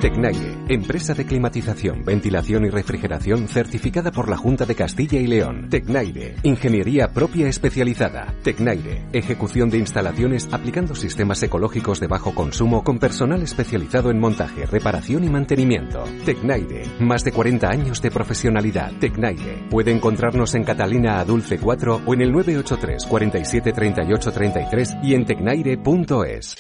Tecnaire, empresa de climatización, ventilación y refrigeración certificada por la Junta de Castilla y León. Tecnaire, ingeniería propia especializada. Tecnaire, ejecución de instalaciones aplicando sistemas ecológicos de bajo consumo con personal especializado en montaje, reparación y mantenimiento. Tecnaire, más de 40 años de profesionalidad. Tecnaire, puede encontrarnos en Catalina Adulce 4 o en el 983 47 38 33 y en tecnaire.es.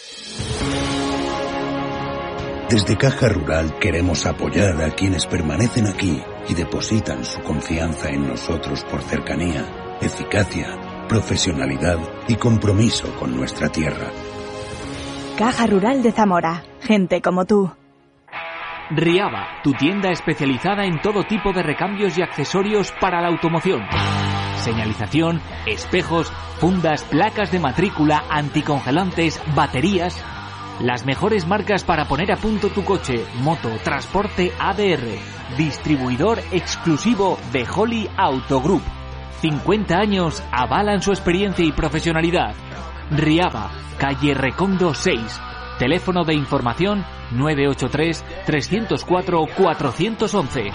Desde Caja Rural queremos apoyar a quienes permanecen aquí y depositan su confianza en nosotros por cercanía, eficacia, profesionalidad y compromiso con nuestra tierra. Caja Rural de Zamora. Gente como tú. Riaba, tu tienda especializada en todo tipo de recambios y accesorios para la automoción. Señalización, espejos, fundas, placas de matrícula, anticongelantes, baterías. Las mejores marcas para poner a punto tu coche, moto, transporte ADR. Distribuidor exclusivo de Holly Auto Group. 50 años avalan su experiencia y profesionalidad. Riaba, calle Recondo 6. Teléfono de información 983 304 411.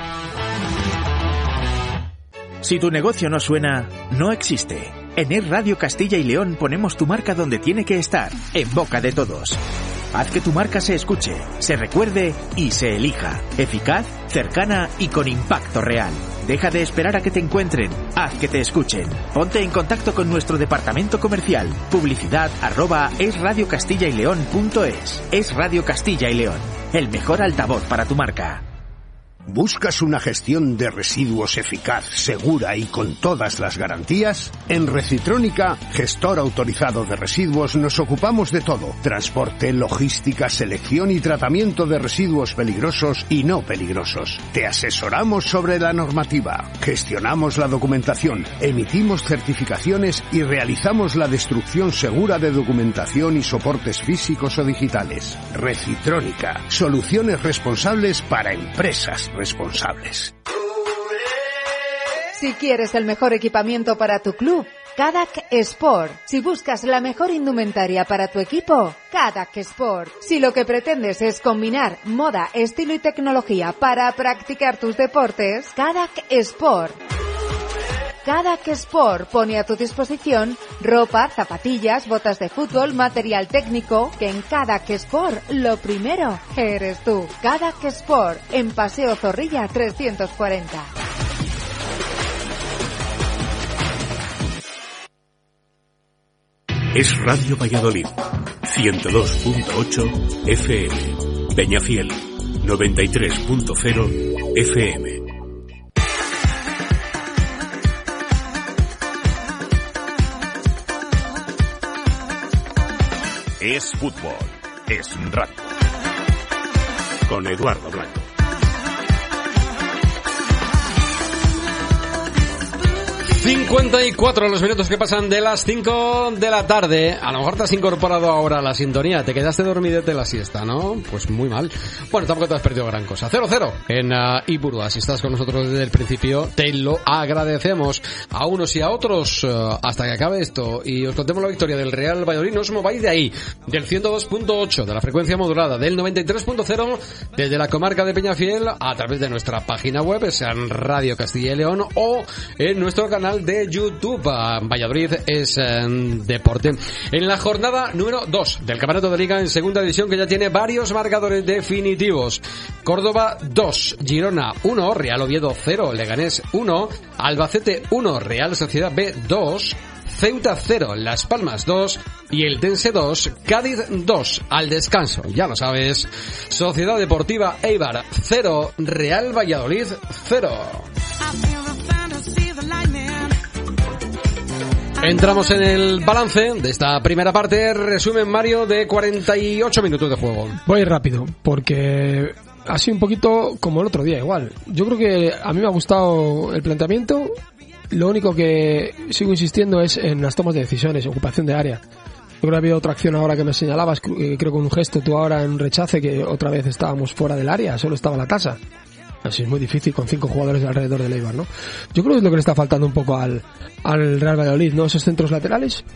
Si tu negocio no suena, no existe. En Es Radio Castilla y León ponemos tu marca donde tiene que estar, en boca de todos. Haz que tu marca se escuche, se recuerde y se elija. Eficaz, cercana y con impacto real. Deja de esperar a que te encuentren. Haz que te escuchen. Ponte en contacto con nuestro departamento comercial. Publicidad@esradiocastillaileon.es. Es Radio Castilla y León. El mejor altavoz para tu marca. ¿Buscas una gestión de residuos eficaz, segura y con todas las garantías? En Recitrónica, gestor autorizado de residuos, nos ocupamos de todo. Transporte, logística, selección y tratamiento de residuos peligrosos y no peligrosos. Te asesoramos sobre la normativa, gestionamos la documentación, emitimos certificaciones y realizamos la destrucción segura de documentación y soportes físicos o digitales. Recitrónica, soluciones responsables para empresas responsables. Si quieres el mejor equipamiento para tu club, Cadac Sport. Si buscas la mejor indumentaria para tu equipo, Cadac Sport. Si lo que pretendes es combinar moda, estilo y tecnología para practicar tus deportes, Cadac Sport. Cadac Sport pone a tu disposición ropa, zapatillas, botas de fútbol, material técnico, que en Cadac Sport lo primero eres tú. Cadac Sport, en Paseo Zorrilla 340. Es Radio Valladolid, 102.8 FM, Peñafiel, 93.0 FM. Es fútbol, es radio. Con Eduardo Blanco. 54 los minutos que pasan de las 5 de la tarde. A lo mejor te has incorporado ahora a la sintonía. Te quedaste dormidete la siesta, ¿no? Pues muy mal. Bueno, tampoco te has perdido gran cosa. 0-0 en Ipurúa. Si estás con nosotros desde el principio, te lo agradecemos a unos y a otros hasta que acabe esto y os contemos la victoria del Real Valladolid. No os mováis de ahí, del 102.8 de la frecuencia modulada, del 93.0 desde la comarca de Peñafiel a través de nuestra página web, sea en Radio Castilla y León o en nuestro canal de YouTube. Valladolid es deporte. En la jornada número 2 del Campeonato de Liga en Segunda División, que ya tiene varios marcadores definitivos. Córdoba 2, Girona 1, Real Oviedo 0, Leganés 1, Albacete 1, Real Sociedad B 2, Ceuta 0, Las Palmas 2 y el Tense 2, Cádiz 2. Al descanso, ya lo sabes, Sociedad Deportiva Eibar 0, Real Valladolid 0. Entramos en el balance de esta primera parte. Resumen, Mario, de 48 minutos de juego. Voy rápido, porque ha sido un poquito como el otro día, igual. Yo creo que a mí me ha gustado el planteamiento. Lo único que sigo insistiendo es en las tomas de decisiones, ocupación de área. Yo creo que había otra acción ahora que me señalabas, creo con un gesto tú ahora en un rechace, que otra vez estábamos fuera del área, solo estaba la tasa. Así es muy difícil con 5 jugadores alrededor del Eibar, ¿no? Yo creo que es lo que le está faltando un poco al Real Valladolid, ¿no? Esos centros laterales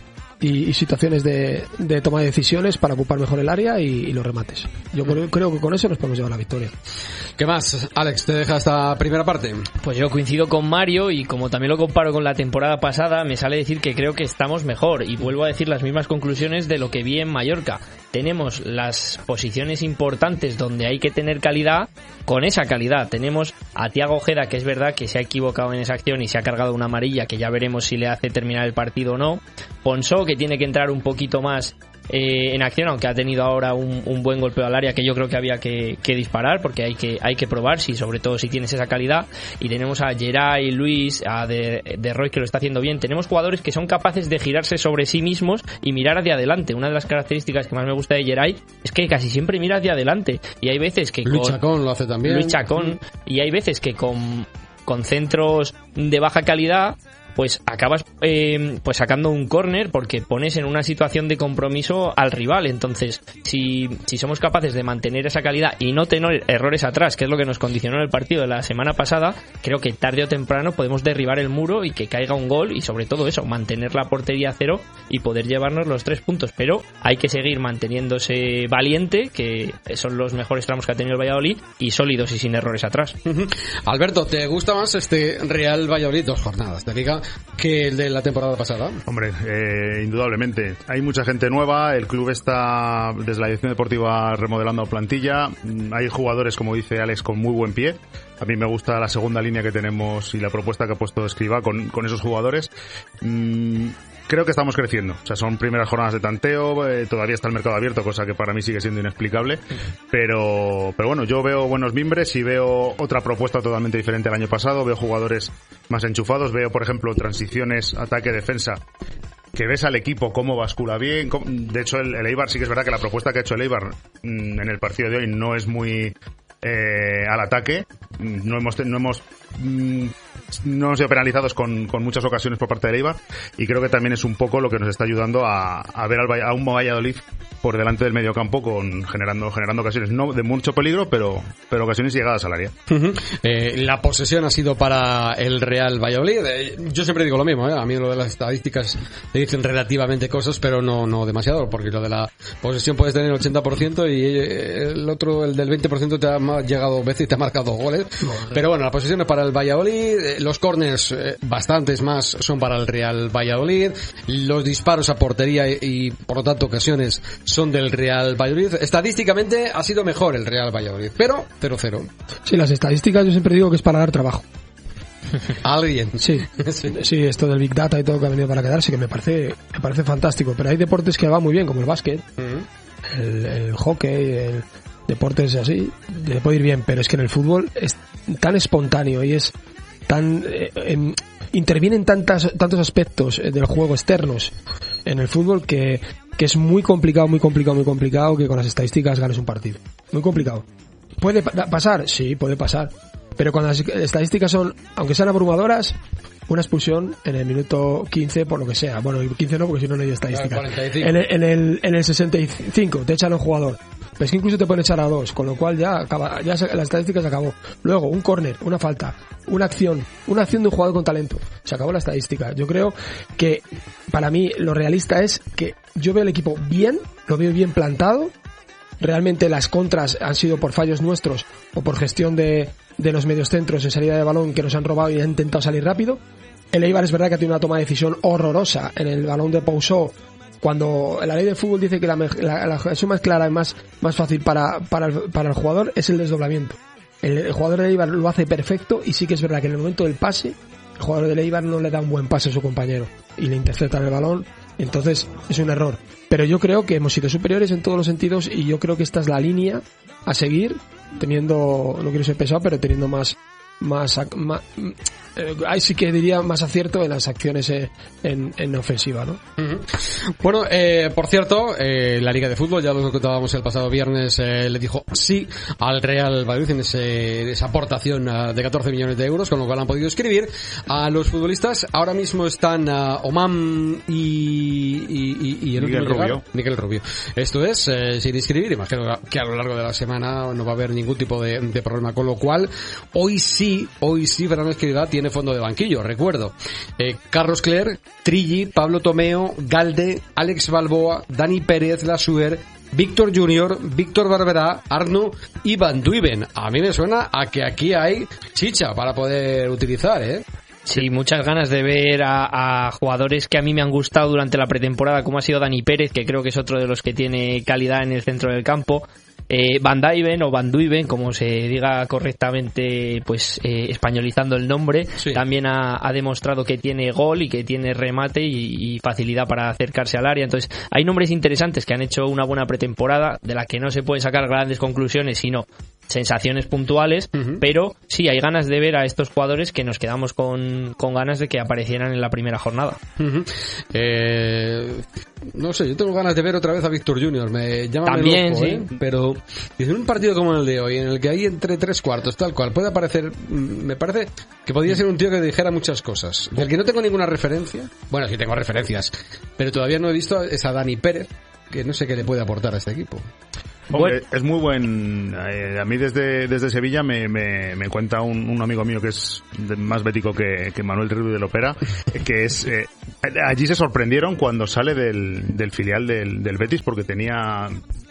y situaciones de toma de decisiones para ocupar mejor el área y los remates. Yo creo que con eso nos podemos llevar la victoria. ¿Qué más, Alex? ¿Te deja esta primera parte? Pues yo coincido con Mario y como también lo comparo con la temporada pasada, me sale decir que creo que estamos mejor y vuelvo a decir las mismas conclusiones de lo que vi en Mallorca. Tenemos las posiciones importantes donde hay que tener calidad, con esa calidad. Tenemos a Thiago Ojeda, que es verdad que se ha equivocado en esa acción y se ha cargado una amarilla, que ya veremos si le hace terminar el partido o no. Ponsó, que tiene que entrar un poquito más en acción, aunque ha tenido ahora un buen golpeo al área que yo creo que había que disparar, porque hay que probar, sobre todo si tienes esa calidad. Y tenemos a Geray, Luis, a De Roy, que lo está haciendo bien. Tenemos jugadores que son capaces de girarse sobre sí mismos y mirar hacia adelante. Una de las características que más me gusta de Geray es que casi siempre mira hacia adelante, y hay veces que Luis Chacón lo hace también. Luis Chacón, y hay veces que con centros de baja calidad pues acabas pues sacando un córner porque pones en una situación de compromiso al rival. Entonces, si somos capaces de mantener esa calidad y no tener errores atrás, que es lo que nos condicionó en el partido de la semana pasada, creo que tarde o temprano podemos derribar el muro y que caiga un gol, y sobre todo eso, mantener la portería a cero y poder llevarnos los 3 puntos. Pero hay que seguir manteniéndose valiente, que son los mejores tramos que ha tenido el Valladolid, y sólidos y sin errores atrás. Alberto, ¿te gusta más este Real Valladolid 2 jornadas de Liga que el de la temporada pasada? Hombre, indudablemente. Hay mucha gente nueva, el club está desde la dirección deportiva remodelando plantilla, hay jugadores, como dice Alex, con muy buen pie. A mí me gusta la segunda línea que tenemos y la propuesta que ha puesto Escribá con esos jugadores. Creo que estamos creciendo, o sea, son primeras jornadas de tanteo, todavía está el mercado abierto, cosa que para mí sigue siendo inexplicable, pero bueno, yo veo buenos mimbres y veo otra propuesta totalmente diferente al año pasado, veo jugadores más enchufados, veo, por ejemplo, transiciones, ataque-defensa, que ves al equipo cómo bascula bien. De hecho, el Eibar, sí que es verdad que la propuesta que ha hecho el Eibar en el partido de hoy no es muy al ataque, no hemos sido penalizados con muchas ocasiones por parte del Eibar, y creo que también es un poco lo que nos está ayudando a ver a un Valladolid por delante del mediocampo, generando ocasiones no de mucho peligro, pero ocasiones llegadas al área. La posesión ha sido para el Real Valladolid. Yo siempre digo lo mismo, a mí lo de las estadísticas me dicen relativamente cosas, pero no demasiado, porque lo de la posesión puedes tener el 80% y el otro, el del 20%, te ha llegado veces y te ha marcado goles. Pero bueno, la posesión es para el Valladolid, los córners bastantes más son para el Real Valladolid, los disparos a portería y por lo tanto ocasiones son del Real Valladolid. Estadísticamente ha sido mejor el Real Valladolid, pero 0-0. Sí, las estadísticas yo siempre digo que es para dar trabajo. ¿A alguien? Sí, esto del Big Data y todo que ha venido para quedarse, que me parece fantástico, pero hay deportes que van muy bien, como el básquet, el hockey, deportes así, le puede ir bien, pero es que en el fútbol es tan espontáneo y es tan intervienen tantos aspectos del juego externos en el fútbol que es muy complicado que con las estadísticas ganes un partido. Muy complicado. ¿Puede pasar? Sí, puede pasar. Pero cuando las estadísticas son, aunque sean abrumadoras, una expulsión en el minuto 15 por lo que sea. Bueno, 15 no, porque si no hay estadística. En el 65 te echan a un jugador. Pero es que incluso te pueden echar a 2, con lo cual ya la estadística se acabó. Luego, un córner, una falta, una acción de un jugador con talento. Se acabó la estadística. Yo creo que para mí lo realista es que yo veo el equipo bien, lo veo bien plantado. Realmente las contras han sido por fallos nuestros o por gestión de los mediocentros en salida de balón que nos han robado y han intentado salir rápido. El Eibar es verdad que ha tenido una toma de decisión horrorosa en el balón de Pousó, cuando la ley del fútbol dice que la acción más clara y más fácil para el jugador es el desdoblamiento. El jugador del Eibar lo hace perfecto, y sí que es verdad que en el momento del pase el jugador del Eibar no le da un buen pase a su compañero y le interceptan el balón. Entonces es un error, pero yo creo que hemos sido superiores en todos los sentidos, y yo creo que esta es la línea a seguir, teniendo, no quiero ser pesado, pero teniendo más ahí sí que diría más acierto en las acciones en ofensiva, ¿no? Bueno, por cierto, la Liga de Fútbol, ya lo contábamos el pasado viernes, le dijo sí al Real Valladolid en esa aportación de 14 millones de euros, con lo cual han podido escribir a los futbolistas. Ahora mismo están Oman y el Miguel Rubio. Esto es, sin inscribir. Imagino que a lo largo de la semana no va a haber ningún tipo de problema, con lo cual hoy sí Fernando Escribá tiene tiene fondo de banquillo, recuerdo. Carlos Clerc, Trilli, Pablo Tomeo, Galde, Alex Balboa, Dani Pérez, Lasuer, Víctor Junior, Víctor Barberá, Arnu y Van Duiven. A mí me suena a que aquí hay chicha para poder utilizar, ¿eh? Sí, muchas ganas de ver a jugadores que a mí me han gustado durante la pretemporada, como ha sido Dani Pérez, que creo que es otro de los que tiene calidad en el centro del campo. Van Duiven o Van Duiven, como se diga correctamente, pues españolizando el nombre, sí. También ha demostrado que tiene gol y que tiene remate y facilidad para acercarse al área. Entonces hay nombres interesantes que han hecho una buena pretemporada, de la que no se pueden sacar grandes conclusiones, sino sensaciones puntuales, pero sí hay ganas de ver a estos jugadores que nos quedamos con ganas de que aparecieran en la primera jornada. No sé, yo tengo ganas de ver otra vez a Víctor Junior, me llama también, loco, sí. Pero en un partido como el de hoy, en el que hay entre 3/4 tal cual, puede aparecer, me parece que podría ser un tío que dijera muchas cosas, del que no tengo ninguna referencia. Bueno, sí tengo referencias, pero todavía no he visto esa Dani Pérez, que no sé qué le puede aportar a este equipo. Hombre, es muy buen. A mí desde Sevilla me cuenta un amigo mío que es más bético que Manuel Ruiz del Opera, que es allí se sorprendieron cuando sale del filial del Betis, porque tenía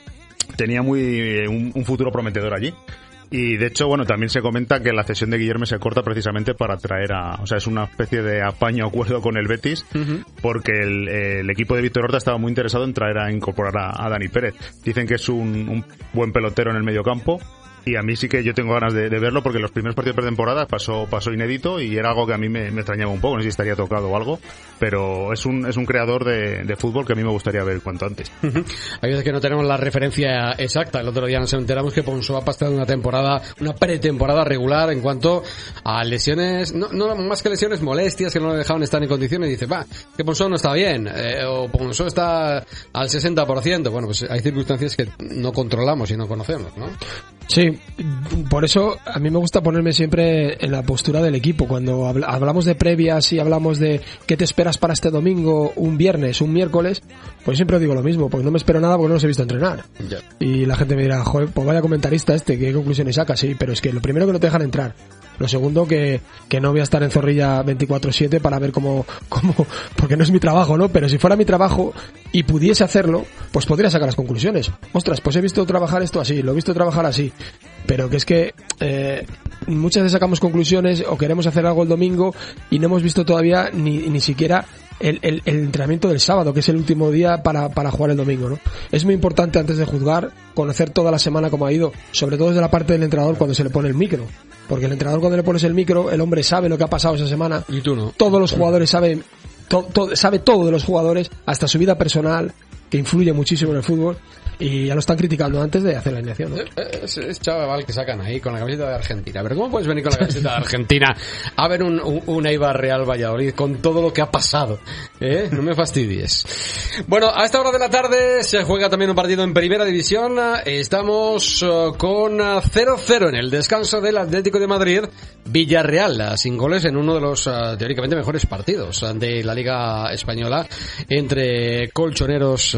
un futuro prometedor allí. Y de hecho, bueno, también se comenta que la cesión de Guillermo se corta precisamente para traer o sea, es una especie de apaño acuerdo con el Betis, porque el equipo de Víctor Horta estaba muy interesado en incorporar a Dani Pérez. Dicen que es un buen pelotero en el mediocampo. Y a mí sí que yo tengo ganas de verlo, porque los primeros partidos de pretemporada pasó inédito y era algo que a mí me extrañaba un poco, no sé si estaría tocado o algo, pero es un creador de fútbol que a mí me gustaría ver cuanto antes. Hay veces que no tenemos la referencia exacta. El otro día nos enteramos que Ponsó ha pasado una pretemporada regular en cuanto a lesiones, no más que lesiones, molestias que no le dejaban estar en condiciones, y dice, que Ponsó no está bien, o Ponsó está al 60%. Bueno, pues hay circunstancias que no controlamos y no conocemos, ¿no? Sí, por eso a mí me gusta ponerme siempre en la postura del equipo. Cuando hablamos de previas y hablamos de qué te esperas para este domingo, un viernes, un miércoles, pues siempre digo lo mismo, porque no me espero nada porque no los he visto entrenar. Yeah. Y la gente me dirá, joder, pues vaya comentarista ¿qué conclusiones saca? Sí, pero es que lo primero que no te dejan entrar. Lo segundo, que no voy a estar en Zorrilla 24/7 para ver cómo, porque no es mi trabajo, ¿no? Pero si fuera mi trabajo y pudiese hacerlo, pues podría sacar las conclusiones. Ostras, pues he visto trabajar esto así, lo he visto trabajar así. Pero que es que muchas veces sacamos conclusiones o queremos hacer algo el domingo y no hemos visto todavía ni siquiera el entrenamiento del sábado, que es el último día para jugar el domingo, ¿no? Es muy importante, antes de juzgar, conocer toda la semana cómo ha ido, sobre todo desde la parte del entrenador cuando se le pone el micro. Porque el entrenador, cuando le pones el micro, el hombre sabe lo que ha pasado esa semana. Y tú no. Todos los jugadores saben, sabe todo de los jugadores, hasta su vida personal, que influye muchísimo en el fútbol. Y ya lo están criticando antes de hacer la alineación, ¿no? Es chaval que sacan ahí con la camiseta de Argentina. Pero ¿cómo puedes venir con la camiseta de Argentina a ver un Eibar Real Valladolid con todo lo que ha pasado? No me fastidies. Bueno, a esta hora de la tarde se juega también un partido en Primera División. Estamos con 0-0 en el descanso del Atlético de Madrid. Villarreal, sin goles en uno de los teóricamente mejores partidos de la Liga Española entre colchoneros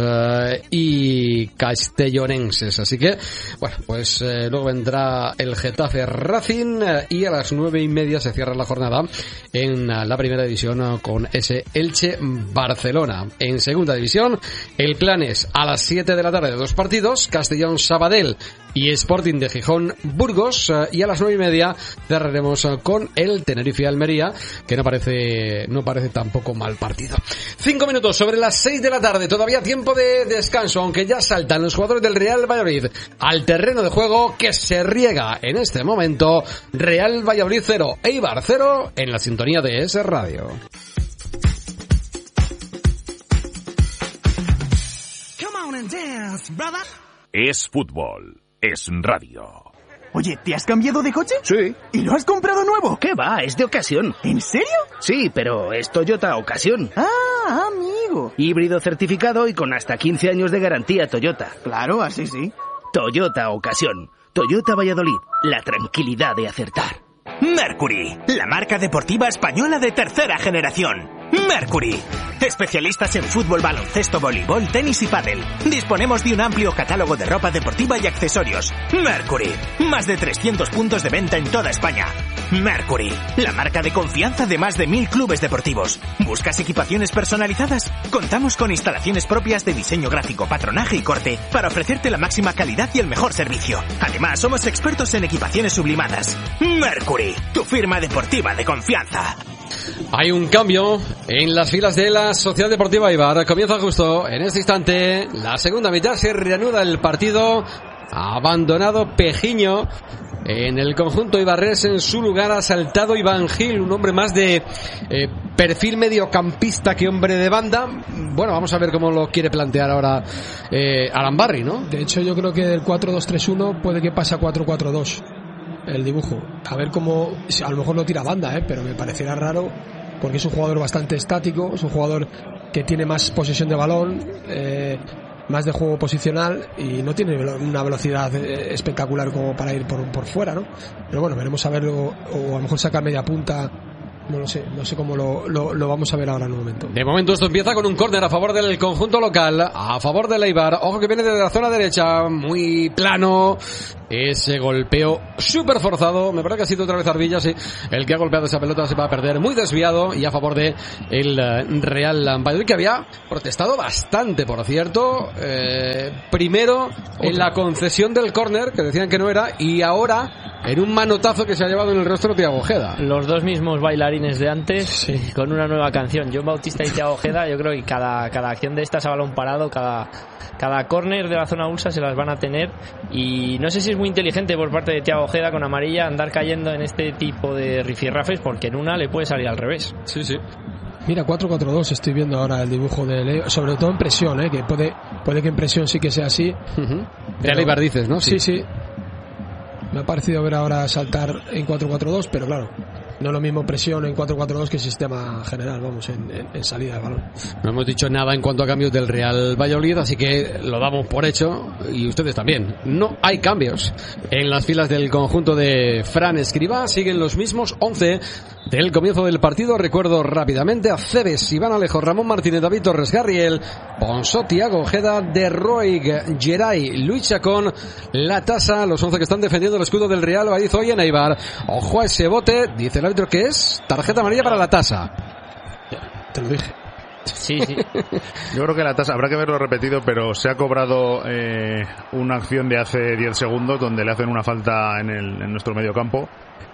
y castellonenses. Así que, bueno, pues luego vendrá el Getafe Racing y a las 9:30 se cierra la jornada en la Primera División con ese Elche Barcelona. En Segunda División, el plan es a las 7 de la tarde de 2 partidos, Castellón Sabadell y Sporting de Gijón Burgos, y a las 9:30 cerraremos con el Tenerife Almería, que no parece tampoco mal partido. 5 minutos sobre las 6 de la tarde, todavía tiempo de descanso, aunque ya saltan los jugadores del Real Valladolid al terreno de juego, que se riega en este momento. Real Valladolid 0, Eibar 0 en la sintonía de ES Radio. Es fútbol, es radio. Oye, ¿te has cambiado de coche? Sí. ¿Y lo has comprado nuevo? ¿Qué va? Es de ocasión. ¿En serio? Sí, pero es Toyota Ocasión. Ah, amigo. Híbrido certificado y con hasta 15 años de garantía Toyota. Claro, así sí. Toyota Ocasión. Toyota Valladolid. La tranquilidad de acertar. Mercury, la marca deportiva española de tercera generación. Mercury. Especialistas en fútbol, baloncesto, voleibol, tenis y pádel. Disponemos de un amplio catálogo de ropa deportiva y accesorios. Mercury. Más de 300 puntos de venta en toda España. Mercury. La marca de confianza de más de 1000 clubes deportivos. ¿Buscas equipaciones personalizadas? Contamos con instalaciones propias de diseño gráfico, patronaje y corte para ofrecerte la máxima calidad y el mejor servicio. Además, somos expertos en equipaciones sublimadas. Mercury. Tu firma deportiva de confianza. Hay un cambio en las filas de la Sociedad Deportiva Eibar. Comienza justo en este instante la segunda mitad. Se reanuda el partido. Ha abandonado Pejiño en el conjunto ibarrés. En su lugar ha saltado Iván Gil, un hombre más de perfil mediocampista que hombre de banda. Bueno, vamos a ver cómo lo quiere plantear ahora Arambarri, ¿no? De hecho, yo creo que del 4-2-3-1 puede que pase a 4-4-2 el dibujo. A ver cómo, a lo mejor no tira banda, pero me parecerá raro porque es un jugador bastante estático, es un jugador que tiene más posesión de balón, más de juego posicional y no tiene una velocidad espectacular como para ir por fuera, ¿no? Pero bueno, veremos a verlo, o a lo mejor saca media punta. No lo sé, no sé cómo lo vamos a ver ahora en un momento. De momento esto empieza con un córner a favor del conjunto local, a favor del Eibar. Ojo que viene desde la zona derecha, muy plano. Ese golpeo súper forzado. Me parece que ha sido otra vez Arbilla, sí. El que ha golpeado esa pelota se va a perder. Muy desviado y a favor de el Real Valladolid, que había protestado bastante, por cierto. Primero en la concesión del córner, que decían que no era, y ahora en un manotazo que se ha llevado en el rostro Thiago Ojeda. Los dos mismos bailarines de antes, sí, con una nueva canción. John Bautista y Thiago Ojeda. Yo creo que cada acción de estas a balón parado, cada córner de la zona ulsa se las van a tener, y no sé si es muy inteligente por parte de Thiago Ojeda con amarilla andar cayendo en este tipo de rifirrafes, porque en una le puede salir al revés. Sí, sí. Mira, 4-4-2 estoy viendo ahora el dibujo de Leo, sobre todo en presión, que puede que en presión sí que sea así. De Eibar dices, ¿no? Sí, sí. Me ha parecido ver ahora saltar en 4-4-2, pero claro, no es lo mismo presión en 4-4-2 que sistema general, vamos, en salida de balón. No hemos dicho nada en cuanto a cambios del Real Valladolid, así que lo damos por hecho, y ustedes también. No hay cambios en las filas del conjunto de Fran Escribá, siguen los mismos 11 del comienzo del partido. Recuerdo rápidamente a Cebes, Iván Alejo, Ramón Martínez, David Torres, Garriel, Ponsó, Thiago Ojeda, De Roig, Geray, Luis Chacón, La Tasa, los 11 que están defendiendo el escudo del Real Valladolid hoy en Eibar. Ojo a ese bote, dice el árbitro que es tarjeta amarilla para La Tasa. Te lo dije. Sí, sí. Yo creo que La Tasa, habrá que verlo repetido, pero se ha cobrado una acción de hace 10 segundos donde le hacen una falta en nuestro mediocampo,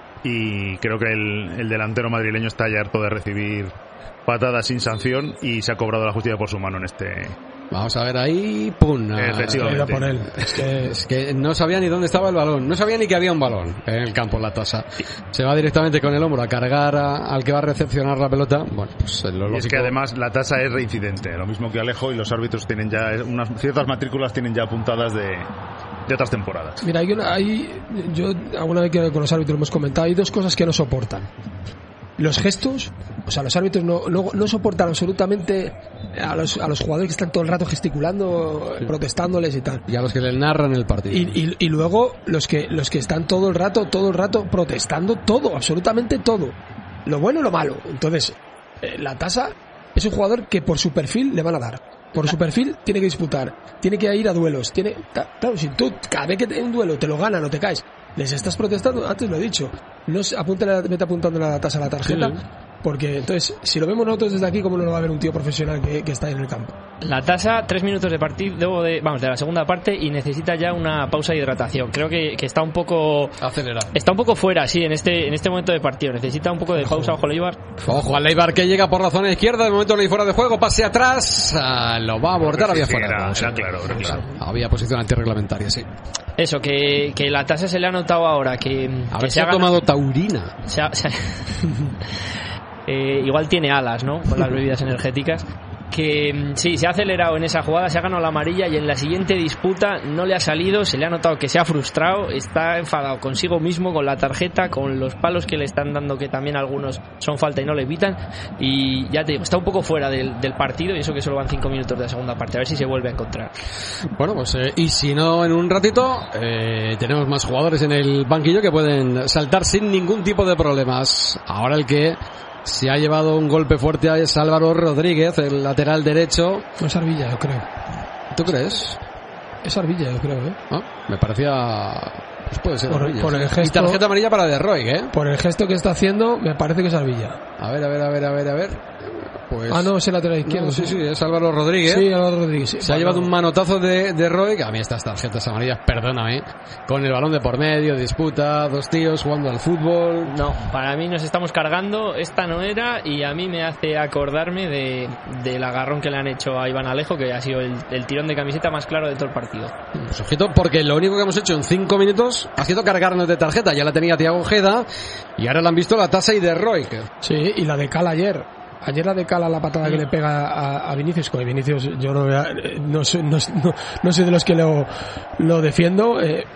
y creo que el delantero madrileño está ya harto de recibir patadas sin sanción y se ha cobrado la justicia por su mano en este. Vamos a ver ahí, ¡pum! Efectivamente. Por él. Es que no sabía ni dónde estaba el balón, no sabía ni que había un balón en el campo. La Tasa se va directamente con el hombro a cargar al que va a recepcionar la pelota. Bueno, pues lo lógico. Es que además La Tasa es reincidente, lo mismo que Alejo, y los árbitros tienen ya ciertas matrículas tienen ya apuntadas de otras temporadas. Mira, yo alguna vez que con los árbitros hemos comentado, hay dos cosas que no soportan. Los gestos, o sea, los árbitros no soportan absolutamente a los jugadores que están todo el rato gesticulando, sí, protestándoles y tal. Y a los que le narran el partido. Y luego los que están todo el rato protestando todo, absolutamente todo. Lo bueno y lo malo. Entonces, La Tasa es un jugador que por su perfil le van a dar. Por su perfil tiene que disputar, tiene que ir a duelos, claro, si tú cada vez que en un duelo te lo ganan o te caes, les estás protestando, antes lo he dicho, vete apuntando la Tasa a la tarjeta, sí, porque entonces si lo vemos nosotros desde aquí, ¿cómo no lo va a ver un tío profesional que está ahí en el campo? La Tasa, 3 minutos de partido de la segunda parte, y necesita ya una pausa de hidratación. Creo que está un poco acelerado, está un poco fuera, sí, en este momento de partido. Necesita un poco de pausa. Ojo al Eibar. Ojo al Eibar, que llega por la zona izquierda. De momento no hay fuera de juego, pase atrás, lo va a abordar. Había fuera. Era claro. Había posición antirreglamentaria, sí. Eso, que La Tasa se le ha notado ahora que se ha tomado taurina. Igual tiene alas, ¿no? Con las bebidas energéticas. Que sí, se ha acelerado en esa jugada, se ha ganado la amarilla, y en la siguiente disputa no le ha salido, se le ha notado que se ha frustrado, está enfadado consigo mismo, con la tarjeta, con los palos que le están dando, que también algunos son falta y no le evitan, y ya te digo, está un poco fuera del partido, y eso que solo van 5 minutos de la segunda parte, a ver si se vuelve a encontrar. Bueno, pues y si no, en un ratito tenemos más jugadores en el banquillo que pueden saltar sin ningún tipo de problemas. Ahora el que se ha llevado un golpe fuerte a Álvaro Rodríguez, el lateral derecho. No es Arvilla, yo creo. ¿Tú crees? Es Arvilla, yo creo, Me parecía... Pues puede ser Arvilla. Por el gesto, y tarjeta amarilla para De Roig, Por el gesto que está haciendo, me parece que es Arvilla. A ver. Pues... no, es el lateral izquierdo. No, sí, es Álvaro Rodríguez. Sí, Álvaro Rodríguez. Sí. Se ha llevado un manotazo de Roig. A mí estas tarjetas amarillas, perdóname, con el balón de por medio, disputa, dos tíos jugando al fútbol. No, para mí nos estamos cargando. Esta no era, y a mí me hace acordarme del agarrón que le han hecho a Iván Alejo, que ha sido el tirón de camiseta más claro de todo el partido. Pues ojito, porque lo único que hemos hecho en 5 minutos ha sido cargarnos de tarjeta. Ya la tenía Thiago Ojeda y ahora la han visto la tasa y De Roig. Sí, y la de Cala ayer. Ayer la de Cala, la patada que le pega a Vinicius, con Vinicius yo no soy de los que lo defiendo,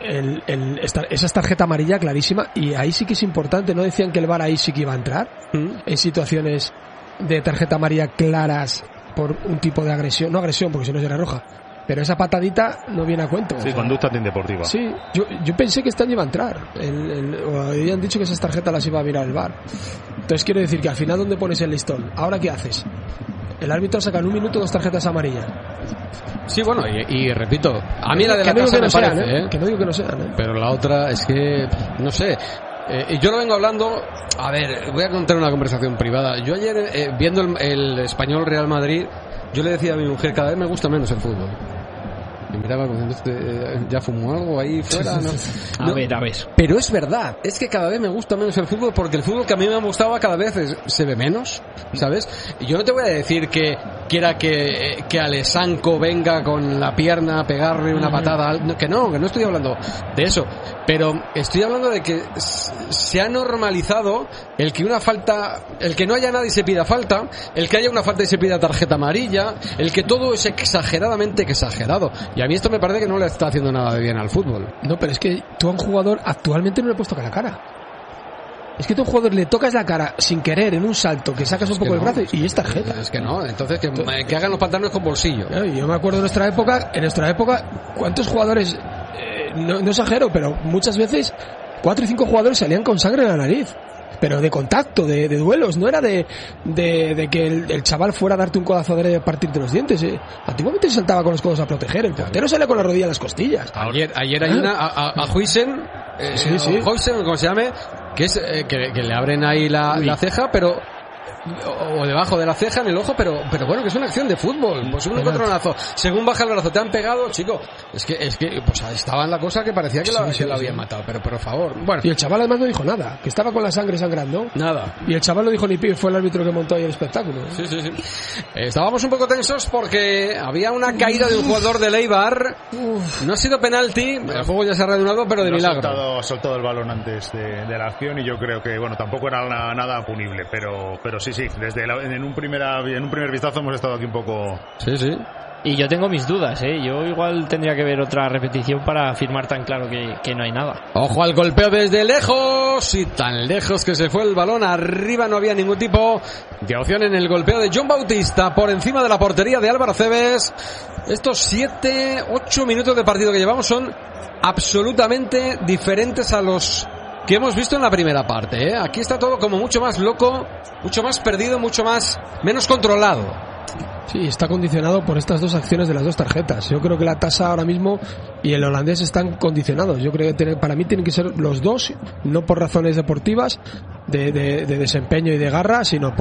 esa es tarjeta amarilla clarísima, y ahí sí que es importante. No decían que el VAR ahí sí que iba a entrar en situaciones de tarjeta amarilla claras por un tipo de agresión, no agresión porque si no sería roja, pero esa patadita no viene a cuento. Sí, conducta antideportiva. Sí, yo pensé que esta iba a entrar. O habían dicho que esas tarjetas las iba a mirar el VAR. Entonces quiero decir que al final, ¿dónde pones el listón? ¿Ahora qué haces? El árbitro saca en un minuto 2 tarjetas amarillas. Sí, bueno, y repito, a mí la de la casa me parece, que no digo que no sean, pero la otra es que, no sé. Y yo lo vengo hablando, a ver, voy a contar una conversación privada. Yo ayer, viendo el Español Real Madrid, yo le decía a mi mujer, cada vez me gusta menos el fútbol. Y miraba como ya fumó algo ahí fuera, ¿no? A ver. Pero es verdad, es que cada vez me gusta menos el fútbol, porque el fútbol que a mí me gustaba cada vez se ve menos, ¿sabes? Y yo no te voy a decir que quiera que Alessanco venga con la pierna a pegarle una patada, que no estoy hablando de eso, pero estoy hablando de que se ha normalizado el que el que no haya nada y se pida falta, el que haya una falta y se pida tarjeta amarilla, el que todo es exageradamente exagerado. Y a mí esto me parece que no le está haciendo nada de bien al fútbol. No, pero es que tú a un jugador actualmente no le puedes tocar la cara. Es que tú a un jugador le tocas la cara sin querer en un salto, que sacas un poco el brazo y es tarjeta. Es que no, entonces que hagan los pantalones con bolsillo. Yo me acuerdo en nuestra época, ¿cuántos jugadores, no exagero, pero muchas veces 4 y 5 jugadores salían con sangre en la nariz? Pero de contacto, de duelos, no era de que el chaval fuera a darte un codazo de partirte los dientes. Antiguamente se saltaba con los codos a proteger, el portero sale con la rodilla a las costillas. Ayer hay una a Huijsen, Huijsen, como se llame, que es que le abren ahí la ceja, pero o debajo de la ceja, en el ojo, pero bueno, que es una acción de fútbol, pues un encontronazo, según baja el brazo, te han pegado, chico, es que pues estaba en la cosa que parecía que la habían matado, pero por favor, bueno. Y el chaval además no dijo nada, que estaba con la sangre sangrando. Nada. Y el chaval no dijo ni pío, fue el árbitro que montó ahí el espectáculo. Sí. Estábamos un poco tensos porque había una caída de un jugador de Eibar. No ha sido penalti, el juego ya se ha reanudado, pero de milagro. Ha soltado el balón antes de la acción y yo creo que, bueno, tampoco era nada punible, pero sí, desde en un primer vistazo hemos estado aquí un poco... Sí. Y yo tengo mis dudas, yo igual tendría que ver otra repetición para afirmar tan claro que no hay nada. Ojo al golpeo desde lejos, y tan lejos que se fue el balón arriba, no había ningún tipo de opción en el golpeo de John Bautista por encima de la portería de Álvaro Cebes. Estos 7-8 minutos de partido que llevamos son absolutamente diferentes a los que hemos visto en la primera parte, Aquí está todo como mucho más loco, mucho más perdido, menos controlado. Sí, está condicionado por estas 2 acciones de las 2 tarjetas. Yo creo que la tasa ahora mismo y el holandés están condicionados. Yo creo que para mí tienen que ser los dos, no por razones deportivas de desempeño y de garra, sino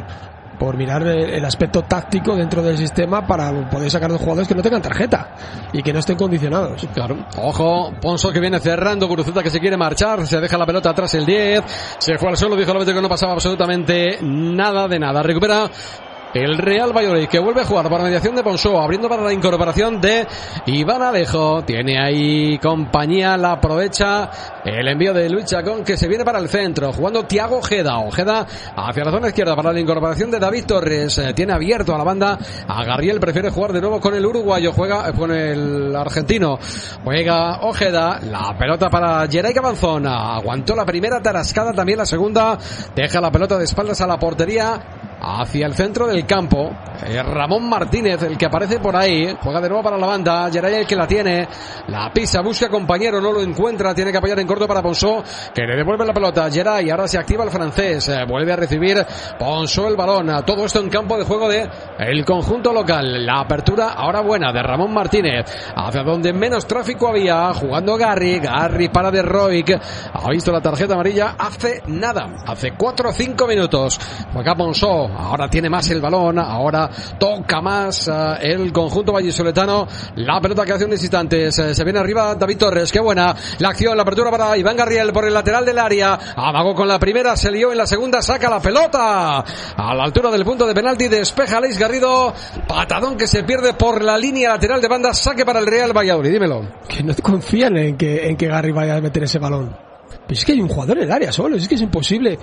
por mirar el aspecto táctico dentro del sistema para poder sacar 2 jugadores que no tengan tarjeta y que no estén condicionados. Claro. Ojo, Ponzo que viene cerrando, Guruceta que se quiere marchar, se deja la pelota atrás el 10, se fue al suelo, dijo el árbitro que no pasaba absolutamente nada de nada. Recupera el Real Valladolid, que vuelve a jugar por mediación de Ponsó, abriendo para la incorporación de Iván Alejo. Tiene ahí compañía, la aprovecha el envío de Luis Chacón, que se viene para el centro, jugando Thiago Ojeda hacia la zona izquierda para la incorporación de David Torres. Tiene abierto a la banda a Garriel, prefiere jugar de nuevo con el uruguayo, juega con el argentino, juega Ojeda, la pelota para Geray Cabanzona, aguantó la primera tarascada, también la segunda, deja la pelota de espaldas a la portería hacia el centro del campo. Ramón Martínez, el que aparece por ahí, juega de nuevo para la banda. Geray el que la tiene, la pisa, busca compañero, no lo encuentra, tiene que apoyar en corto para Ponsó, que le devuelve la pelota. Geray, ahora se activa el francés, vuelve a recibir Ponsó el balón. Todo esto en campo de juego de el conjunto local. La apertura ahora buena de Ramón Martínez, hacia donde menos tráfico había, jugando Garri para De Roig. Ha visto la tarjeta amarilla hace nada, hace 4 o 5 minutos. Acá Ponsó, ahora tiene más el balón, ahora toca más el conjunto vallisoletano. La pelota que hace unos instantes, se viene arriba David Torres, qué buena la acción, la apertura para Iván Garriel por el lateral del área. Amagó con la primera, se lió en la segunda, saca la pelota a la altura del punto de penalti, despeja Aleix Garrido, patadón que se pierde por la línea lateral de banda, saque para el Real Valladolid. Dímelo. Que no confían en que Garri vaya a meter ese balón. Pero es que hay un jugador en el área solo, es que es imposible.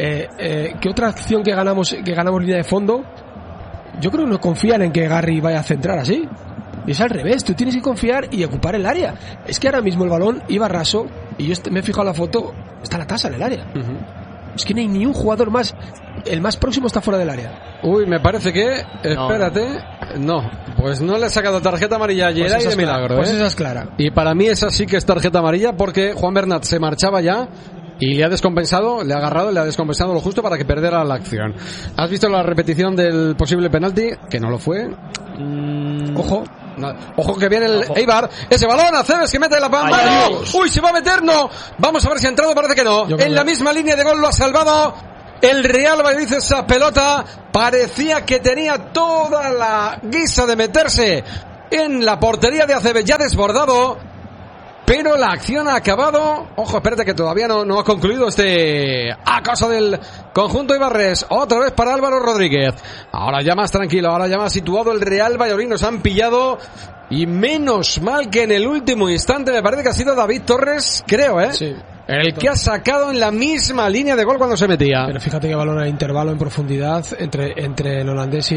¿Qué otra acción que ganamos línea de fondo? Yo creo que no confían en que Garri vaya a centrar así. Y es al revés, tú tienes que confiar y ocupar el área. Es que ahora mismo el balón iba raso y yo me he fijado en la foto, está la tasa en el área. Es que no hay ni un jugador más. El más próximo está fuera del área. Uy, me parece que... Espérate. No, pues no le he sacado tarjeta amarilla a Geray de milagro. Pues esa es clara. Y para mí esa sí que es tarjeta amarilla porque Juan Bernat se marchaba ya y le ha descompensado, le ha agarrado, le ha descompensado lo justo para que perdiera la acción. ¿Has visto la repetición del posible penalti? Que no lo fue. Ojo. No. Ojo que viene el Eibar. Ese balón a Cebes que mete la banda. Uy, se va a meter, no. Vamos a ver si ha entrado, parece que no. En la misma línea de gol lo ha salvado el Real Valladolid. Esa pelota parecía que tenía toda la guisa de meterse en la portería de Aceves, ya desbordado, pero la acción ha acabado. Ojo, espérate que todavía no ha concluido este acoso del conjunto Ibarres. Otra vez para Álvaro Rodríguez. Ahora ya más tranquilo, ahora ya más situado el Real Valladolid. Nos han pillado y menos mal que en el último instante me parece que ha sido David Torres, creo, Sí. El que ha sacado en la misma línea de gol cuando se metía. Pero fíjate que balón a intervalo en profundidad entre el holandés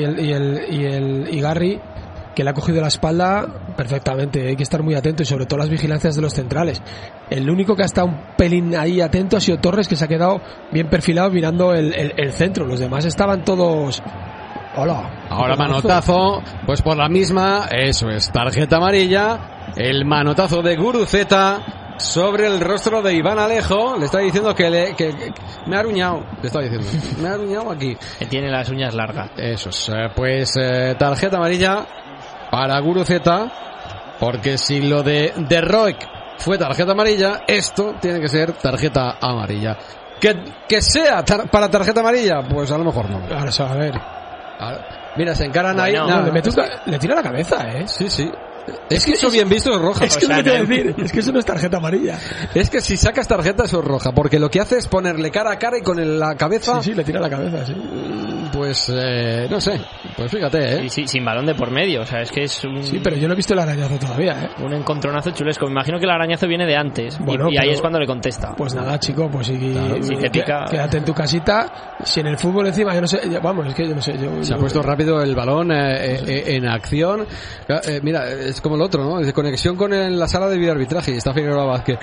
y Garri, que le ha cogido la espalda perfectamente. Hay que estar muy atento y sobre todo las vigilancias de los centrales. El único que ha estado un pelín ahí atento ha sido Torres, que se ha quedado bien perfilado mirando el centro. Los demás estaban todos... Hola. Ahora manotazo, pues por la misma, eso es, tarjeta amarilla, el manotazo de Guruceta sobre el rostro de Iván Alejo. Le está diciendo que me ha aruñado, le está diciendo, me ha aruñado aquí. Que tiene las uñas largas. Eso es, pues tarjeta amarilla para Guruceta, porque si lo de Roig fue tarjeta amarilla, esto tiene que ser tarjeta amarilla. Que sea para tarjeta amarilla, pues a lo mejor no. Ahora se va a ver. Mira, se encaran ahí. Le tira la cabeza, Sí. Es que eso bien visto es roja. Es que, es que eso no es tarjeta amarilla. Es que si sacas tarjeta eso es roja, porque lo que hace es ponerle cara a cara y con la cabeza... Sí, le tira la cabeza, sí. Pues, no sé, pues fíjate, Sí, sin balón de por medio, o sea, es que es un... Sí, pero yo no he visto el arañazo todavía, Un encontronazo chulesco. Me imagino que el arañazo viene de antes, bueno, y ahí es cuando le contesta. Pues nada, chico, pues si te pica... Quédate en tu casita. Si en el fútbol encima, yo no sé, vamos, es que yo no sé. Se ha puesto rápido el balón en acción. Mira, es como el otro, ¿no? De conexión con la sala de videoarbitraje y está Figueroa Vázquez.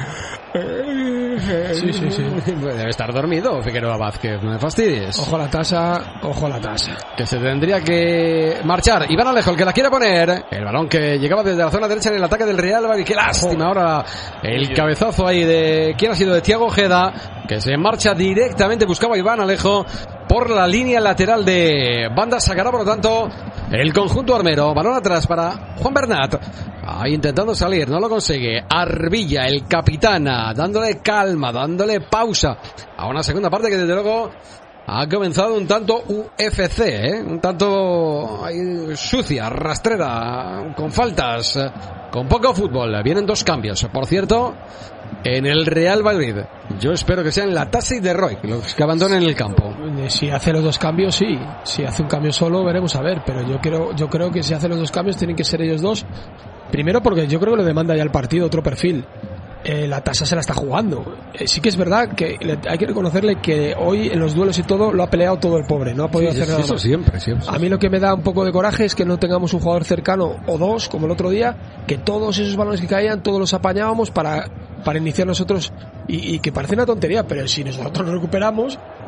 Sí. Debe estar dormido Figueroa Vázquez, no me fastidies. Ojo a la tasa. Que se tendría que marchar. Iván Alejo, el que la quiere poner. El balón que llegaba desde la zona derecha en el ataque del Real Valladolid. Qué lástima ahora el cabezazo ahí de... ¿Quién ha sido? De Thiago Ojeda, que se marcha directamente. Buscaba Iván Alejo por la línea lateral de banda. Sacará por lo tanto el conjunto armero. Balón atrás para Juan Bernat. Ahí intentando salir, no lo consigue. Arbilla, el capitán, dándole calma, dándole pausa a una segunda parte que desde luego ha comenzado un tanto UFC, un tanto sucia, rastrera, con faltas, con poco fútbol. Vienen 2 cambios, por cierto, en el Real Valladolid. Yo espero que sean Latasa y De Roig los que abandonen el campo. Si hace los 2 cambios, sí. Si hace un cambio solo, veremos a ver. Pero yo creo que si hace los 2 cambios tienen que ser ellos 2. Primero porque yo creo que lo demanda ya el partido, otro perfil. La tasa se la está jugando. Sí que es verdad que hay que reconocerle que hoy en los duelos y todo lo ha peleado todo el pobre, no ha podido hacer nada más. Siempre. A mí lo que me da un poco de coraje es que no tengamos un jugador cercano o 2 como el otro día, que todos esos balones que caían todos los apañábamos para iniciar nosotros, y que parece una tontería, pero si nosotros lo recuperamos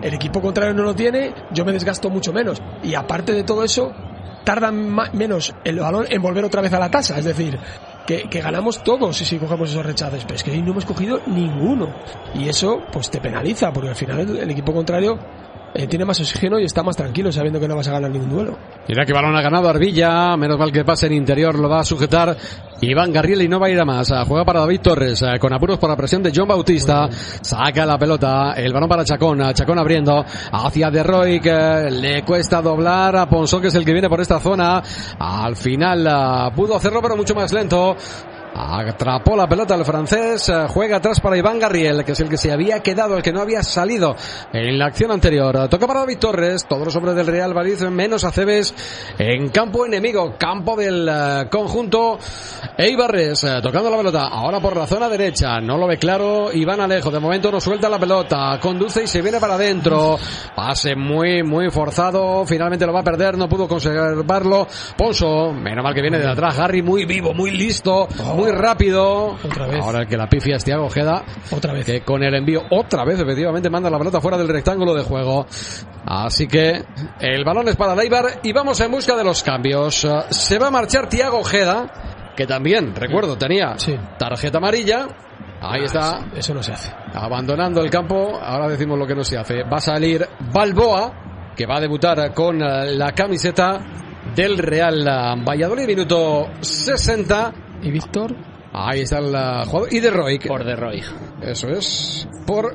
el equipo contrario no lo tiene, yo me desgasto mucho menos. Y aparte de todo eso, tarda menos el balón en volver otra vez a la tasa. Es decir, que ganamos todos si cogemos esos rechaces. Pero es que hoy no hemos cogido ninguno. Y eso pues te penaliza, porque al final el equipo contrario tiene más oxígeno y está más tranquilo sabiendo que no vas a ganar ningún duelo. Mira que balón ha ganado Arbilla, menos mal que pase en interior, lo va a sujetar Iván Garriel y no va a ir a más. Juega para David Torres, con apuros por la presión de John Bautista. Saca la pelota, el balón para Chacón abriendo hacia De Roy, que le cuesta doblar a Ponsó, que es el que viene por esta zona. Al final pudo hacerlo, pero mucho más lento. Atrapó la pelota el francés, juega atrás para Iván Garriel, que es el que se había quedado, el que no había salido en la acción anterior. Toca para David Torres, todos los hombres del Real Valladolid menos Aceves en campo enemigo, campo del conjunto Eibarres, tocando la pelota ahora por la zona derecha, no lo ve claro Iván Alejo, de momento no suelta la pelota, conduce y se viene para adentro, pase muy forzado, finalmente lo va a perder, no pudo conservarlo Ponso, menos mal que viene de atrás Harry, muy vivo, muy listo, muy rápido. Otra vez. Ahora el que la pifia es Thiago Ojeda. Otra vez. Que con el envío, otra vez, efectivamente, manda la pelota fuera del rectángulo de juego. Así que el balón es para Eibar y vamos en busca de los cambios. Se va a marchar Thiago Ojeda, que también, recuerdo, tenía tarjeta amarilla. Ahí está. Eso no se hace. Abandonando el campo. Ahora decimos lo que no se hace. Va a salir Balboa, que va a debutar con la camiseta del Real Valladolid. Minuto 60. ¿Y Víctor? Ahí está el jugador. Y De Roy. Por De Roy. Eso es. Por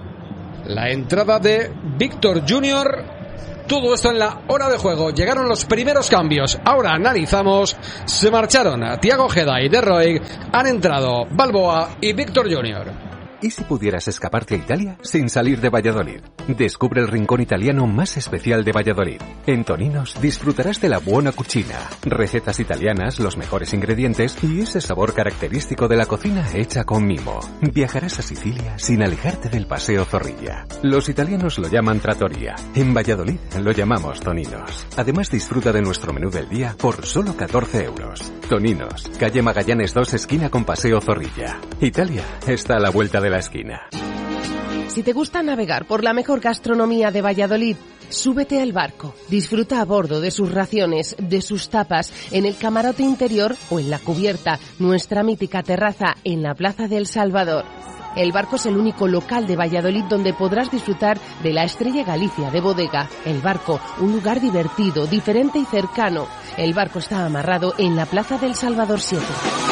la entrada de Víctor Junior. Todo esto en la hora de juego. Llegaron los primeros cambios. Ahora analizamos. Se marcharon Thiago Ojeda y De Roy. Han entrado Balboa y Víctor Junior. ¿Y si pudieras escaparte a Italia sin salir de Valladolid? Descubre el rincón italiano más especial de Valladolid. En Toninos disfrutarás de la buona cucina, recetas italianas, los mejores ingredientes y ese sabor característico de la cocina hecha con mimo. Viajarás a Sicilia sin alejarte del Paseo Zorrilla. Los italianos lo llaman trattoria. En Valladolid lo llamamos Toninos. Además disfruta de nuestro menú del día por solo 14 euros. Toninos, calle Magallanes 2, esquina con Paseo Zorrilla. Italia está a la vuelta de la esquina. Si te gusta navegar por la mejor gastronomía de Valladolid, súbete al barco. Disfruta a bordo de sus raciones, de sus tapas, en el camarote interior o en la cubierta, nuestra mítica terraza en la Plaza del Salvador. El barco es el único local de Valladolid donde podrás disfrutar de la Estrella Galicia de bodega. El barco, un lugar divertido, diferente y cercano. El barco está amarrado en la Plaza del Salvador 7.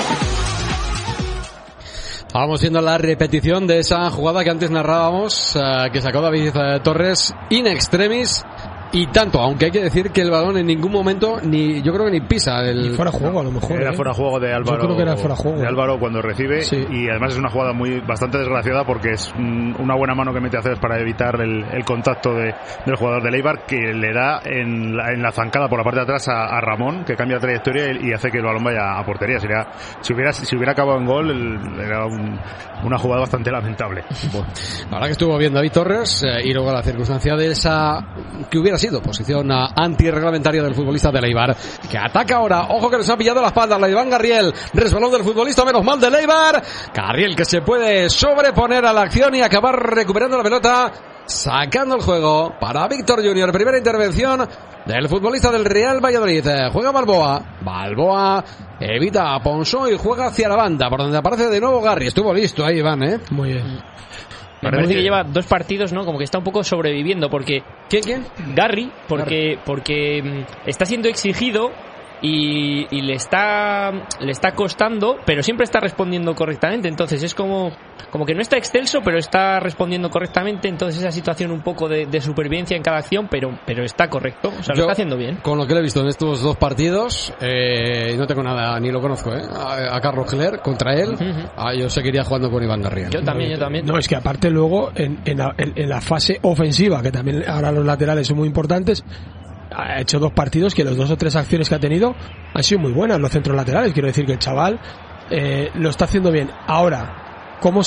Vamos viendo la repetición de esa jugada que antes narrábamos, que sacó David Torres in extremis. Y tanto, aunque hay que decir que el balón en ningún momento yo creo que ni pisa el... Fuera de juego a lo mejor. Era fuera de juego de Álvaro. Yo creo que era fuera de juego. De Álvaro cuando recibe, y además es una jugada bastante desgraciada porque es una buena mano que mete Aceves para evitar el contacto del jugador de Eibar, que le da en la zancada por la parte de atrás a Ramón, que cambia la trayectoria y hace que el balón vaya a portería. Si hubiera acabado en gol, era una jugada bastante lamentable. Bueno, la verdad que estuvo bien David Torres, y luego la circunstancia de esa que hubiera sido posición antirreglamentaria del futbolista de Eibar, que ataca ahora. Ojo que nos ha pillado la espalda la Iván Garriel, resbalón del futbolista, menos mal de Eibar. Garriel que se puede sobreponer a la acción y acabar recuperando la pelota, sacando el juego para Víctor Junior. Primera intervención del futbolista del Real Valladolid. Juega Balboa evita a Ponsó y juega hacia la banda, por donde aparece de nuevo Garri. Estuvo listo ahí Iván, Muy bien. Me parece que lleva 2 partidos, ¿no? Como que está un poco sobreviviendo porque... ¿Quién? Garri, porque está siendo exigido y le está costando, pero siempre está respondiendo correctamente. Entonces es como que no está excelso, pero está respondiendo correctamente. Entonces esa situación un poco de supervivencia en cada acción, pero está correcto. O sea, lo está haciendo bien. Con lo que le he visto en estos 2 partidos, no tengo nada, ni lo conozco, a Carlos Cler contra él. Yo seguiría jugando con Iván Garriel. Yo también. No, es que aparte luego en la fase ofensiva, que también ahora los laterales son muy importantes, ha hecho 2 partidos que los 2 o 3 acciones que ha tenido han sido muy buenas, los centros laterales. Quiero decir que el chaval lo está haciendo bien. Ahora, ¿cómo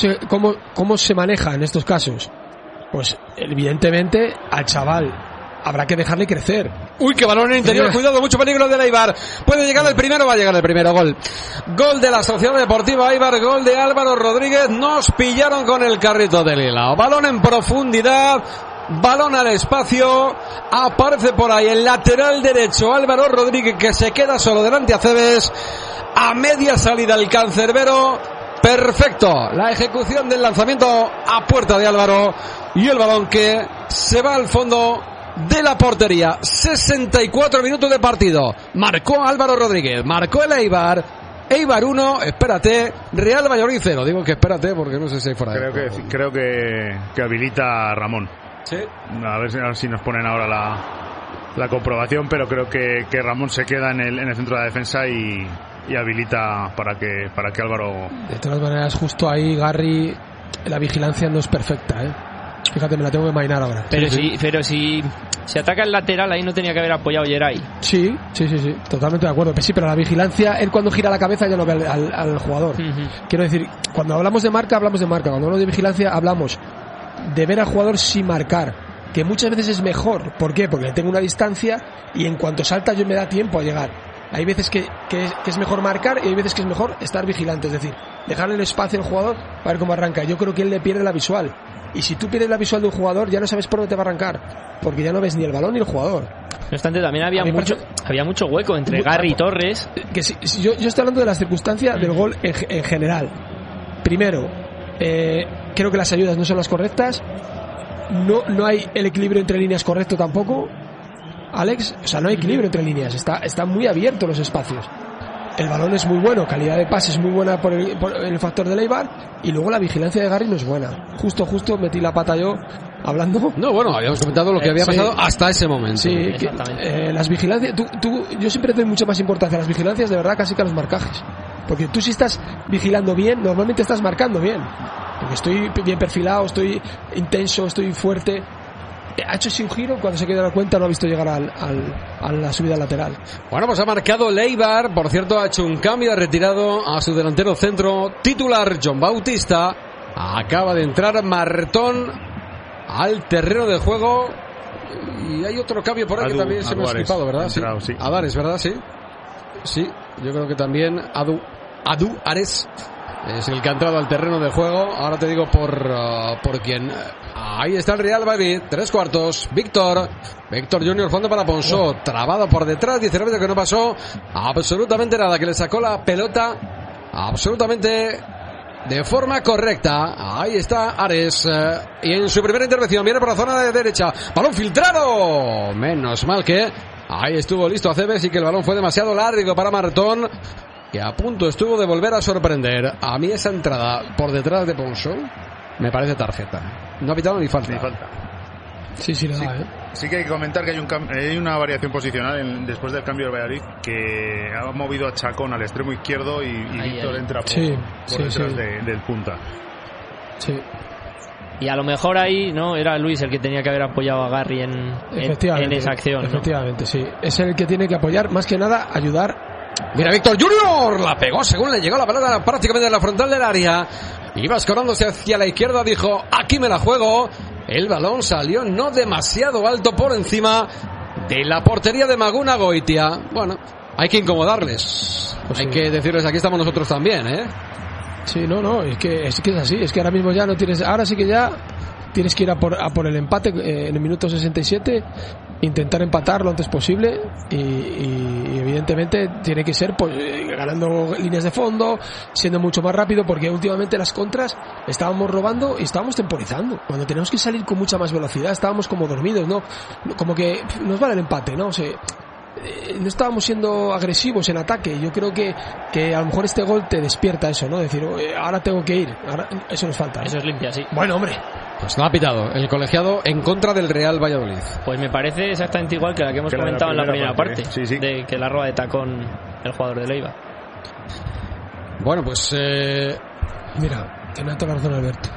se maneja en estos casos? Pues evidentemente al chaval habrá que dejarle crecer. Uy, qué balón en interior, cuidado, mucho peligro de Eibar. Puede llegar el primero, va a llegar el primero. Gol de la Sociedad Deportiva Eibar, gol de Álvaro Rodríguez. Nos pillaron con el carrito de Lila. Balón en profundidad. balón al espacio, aparece por ahí el lateral derecho Álvaro Rodríguez, que se queda solo delante a Cebes, a media salida el cancerbero. Perfecto, la ejecución del lanzamiento a puerta de Álvaro y el balón que se va al fondo de la portería. 64 minutos de partido. Marcó Álvaro Rodríguez, marcó el Eibar 1, espérate, Real Valladolid 0. Digo que espérate porque no sé si hay fuera de creo que habilita a Ramón. Sí. A ver si nos ponen ahora la comprobación, pero creo que Ramón se queda en el centro de la defensa y habilita para que Álvaro... De todas maneras, justo ahí, Garry, la vigilancia no es perfecta, ¿eh? Fíjate, me la tengo que imaginar ahora. Pero si ataca el lateral, ahí no tenía que haber apoyado Geray. Sí, totalmente de acuerdo. Sí, pero la vigilancia, él cuando gira la cabeza ya no ve al jugador. Quiero decir, cuando hablamos de marca, hablamos de marca. Cuando hablamos de vigilancia, hablamos de ver al jugador sin marcar, que muchas veces es mejor. ¿Por qué? Porque tengo una distancia y en cuanto salta yo me da tiempo a llegar. Hay veces que es mejor marcar y hay veces que es mejor estar vigilante, es decir, dejarle el espacio al jugador para ver cómo arranca. Yo creo que él le pierde la visual. Y si tú pierdes la visual de un jugador, ya no sabes por dónde te va a arrancar, porque ya no ves ni el balón ni el jugador. No obstante, también había mucho hueco entre Garry y Torres. Que yo estoy hablando de las circunstancias del gol en general. Primero, creo que las ayudas no son las correctas. No hay el equilibrio entre líneas correcto tampoco, Alex. O sea, no hay equilibrio entre líneas. Están muy abiertos los espacios. El balón es muy bueno, calidad de pase es muy buena por el factor de Eibar, y luego la vigilancia de Garry no es buena. Justo metí la pata yo hablando. No, bueno, habíamos comentado lo que había pasado hasta ese momento. Sí, las vigilancias, yo siempre doy mucha más importancia a las vigilancias de verdad casi que a los marcajes. Porque tú si estás vigilando bien, normalmente estás marcando bien. Porque estoy bien perfilado, estoy intenso, estoy fuerte. Ha hecho así un giro, cuando se queda la cuenta no ha visto llegar a la subida lateral. Bueno, pues ha marcado Eibar, por cierto ha hecho un cambio, ha retirado a su delantero centro titular John Bautista, acaba de entrar Martón al terreno de juego y hay otro cambio por ahí que también se me ha escapado, ¿verdad? Entrado, sí. Adares, ¿verdad? Sí, yo creo que también Adu Ares es el que ha entrado al terreno de juego. Ahora te digo por quién. Ahí está el Real Valladolid, 3/4. Víctor Junior, fondo para Ponsó, trabado por detrás, dice el árbitro que no pasó absolutamente nada, que le sacó la pelota absolutamente de forma correcta. Ahí está Ares, y en su primera intervención viene por la zona de derecha, balón filtrado, menos mal que ahí estuvo listo Aceves y que el balón fue demasiado largo para Martón, que a punto estuvo de volver a sorprender. A mí esa entrada por detrás de Ponsó me parece tarjeta. No ha pitado ni falta. Sí, Sí que hay que comentar que hay una variación posicional después del cambio de Valladolid, que ha movido a Chacón al extremo izquierdo y Víctor entra por detrás del punta. Sí. Y a lo mejor ahí no era Luis el que tenía que haber apoyado a Garry en esa acción. Efectivamente, ¿no? Sí. Es el que tiene que apoyar, más que nada, ayudar. Mira, Víctor Junior la pegó según le llegó la pelota prácticamente en la frontal del área. Iba escorándose hacia la izquierda, dijo, aquí me la juego. El balón salió no demasiado alto por encima de la portería de Maguna Goitia. Bueno, hay que incomodarles. Hay que decirles, aquí estamos nosotros también, ¿eh? Sí, no, es que es así. Es que ahora mismo ya no tienes... Ahora sí que ya tienes que ir a por el empate en el minuto 67, intentar empatar lo antes posible y evidentemente tiene que ser pues ganando líneas de fondo, siendo mucho más rápido, porque últimamente las contras estábamos robando y estábamos temporizando. Cuando tenemos que salir con mucha más velocidad estábamos como dormidos, ¿no? Como que nos vale el empate, ¿no? O sea, no estábamos siendo agresivos en ataque. Yo creo que a lo mejor este gol te despierta eso, ¿no? Decir, ahora tengo que ir. Ahora, eso nos falta, ¿no? Eso es limpia, sí. Bueno, hombre. Pues no ha pitado el colegiado en contra del Real Valladolid. Pues me parece exactamente igual que la que hemos comentado en la primera parte. Sí. De que la roba de tacón el jugador de Eibar. Bueno, pues mira, tiene toda la razón Alberto.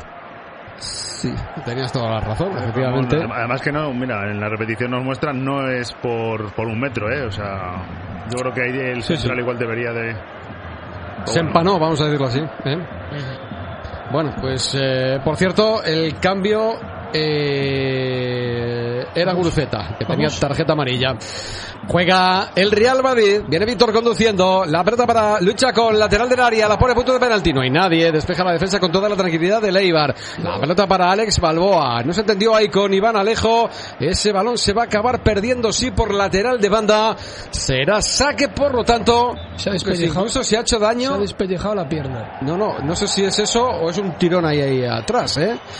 Sí, tenías toda la razón, efectivamente. Además que no, mira, en la repetición nos muestran, no es por 1 metro, o sea, yo creo que ahí el central igual debería de... Se empanó, vamos a decirlo así, ¿eh? Bueno, pues por cierto, el cambio era Guruceta, que tenía tarjeta amarilla. Juega el Real Madrid, viene Víctor conduciendo, la pelota para Luis Chacón, lateral del área, la pone a punto de penalti, no hay nadie, despeja la defensa con toda la tranquilidad de Eibar. La pelota para Alex Balboa, no se entendió ahí con Iván Alejo, ese balón se va a acabar perdiendo sí por lateral de banda, será saque, por lo tanto, incluso se ha hecho daño. Se ha despellejado la pierna. No sé si es eso o es un tirón ahí atrás,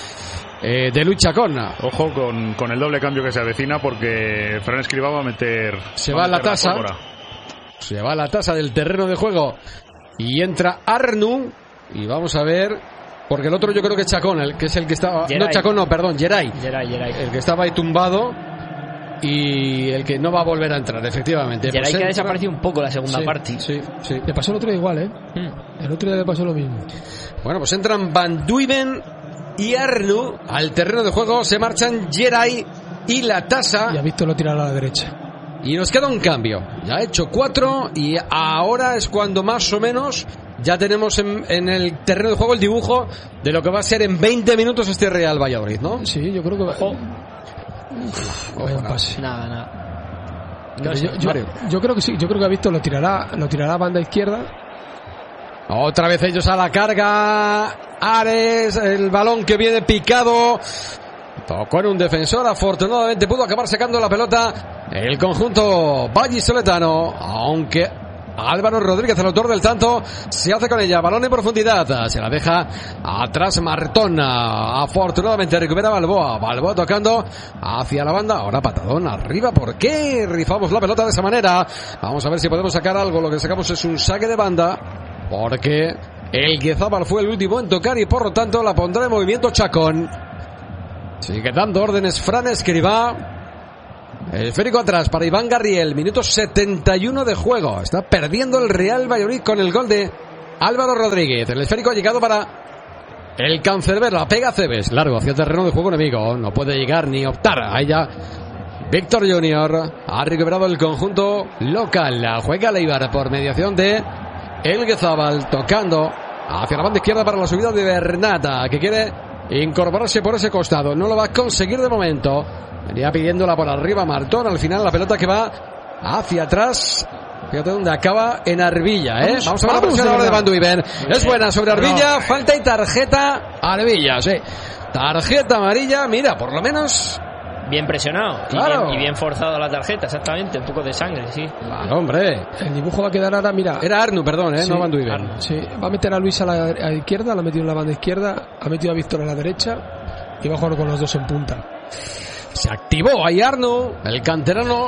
de Luis Chacón. Ojo con el doble cambio que se avecina, porque Fran Escribá va a meter... Se va a la tasa. Se va a la tasa del terreno de juego y entra Arnu. Y vamos a ver, porque el otro yo creo que es Chacón, el que es el que estaba... Geray. No, Chacón no, perdón, Geray. Geray. El que estaba ahí tumbado y el que no va a volver a entrar, efectivamente. Geray, pues que ha desaparecido un poco la segunda parte. Sí. Le pasó el otro día igual, El otro día le pasó lo mismo. Bueno, pues entran Van Duiven y Arnu al terreno de juego, se marchan Geray y la tasa. Y ha visto lo tirar a la derecha. Y nos queda un cambio. Ya ha hecho 4 y ahora es cuando más o menos ya tenemos en el terreno de juego el dibujo de lo que va a ser en 20 minutos este Real Valladolid, ¿no? Sí, yo creo que va. Vaya un pase. Nada. No, yo creo que sí, yo creo que ha visto lo tirará a banda izquierda. Otra vez ellos a la carga. Ares, el balón que viene picado. Tocó en un defensor, afortunadamente pudo acabar sacando la pelota el conjunto vallisoletano, aunque Álvaro Rodríguez, el autor del tanto, se hace con ella, balón en profundidad, se la deja atrás Martón, afortunadamente recupera Balboa tocando hacia la banda, ahora patadón arriba. ¿Por qué rifamos la pelota de esa manera? Vamos a ver si podemos sacar algo. Lo que sacamos es un saque de banda, porque el Guizábal fue el último en tocar y por lo tanto la pondrá en movimiento Chacón. Sigue dando órdenes Fran Escribá. El esférico atrás para Iván Garriel. Minuto 71 de juego. Está perdiendo el Real Valladolid con el gol de Álvaro Rodríguez. El esférico ha llegado para el Cancerbero. La pega Cebes. Largo hacia el terreno de juego enemigo. No puede llegar ni optar a ella. Víctor Junior ha recuperado el conjunto local. Juega Eibar por mediación de El Guizábal, tocando hacia la banda izquierda para la subida de Bernata, que quiere incorporarse por ese costado. No lo va a conseguir de momento. Venía pidiéndola por arriba Martón. Al final la pelota que va hacia atrás. Fíjate dónde acaba, en Arbilla, Vamos a ver la presión ahora de Van Duiven. Es buena sobre Arbilla. Falta y tarjeta Arbilla, sí. Tarjeta amarilla. Mira, por lo menos... Bien presionado, claro. y bien forzado la tarjeta, exactamente, un poco de sangre, sí. Claro, hombre. El dibujo va a quedar ahora, mira. Era Arnu, perdón, sí, no Van Duiven. Sí, va a meter a Luis a la izquierda, lo ha metido en la banda izquierda, ha metido a Víctor a la derecha y va a jugar con los dos en punta. Se activó ahí Arnu, el canterano,